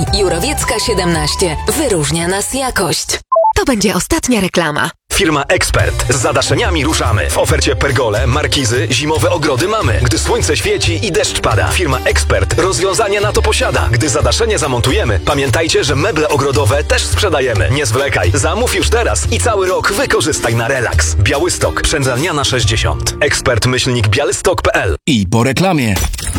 Jurowiecka 17. Wyróżnia nas jakość. To będzie ostatnia reklama. Firma Ekspert. Z zadaszeniami ruszamy. W ofercie pergole, markizy, zimowe ogrody mamy. Gdy słońce świeci i deszcz pada. Firma Ekspert rozwiązanie na to posiada. Gdy zadaszenie zamontujemy, pamiętajcie, że meble ogrodowe też sprzedajemy. Nie zwlekaj. Zamów już teraz i cały rok wykorzystaj na relaks. Białystok. Przędzalniana 60. Ekspert-białystok.pl. I po reklamie.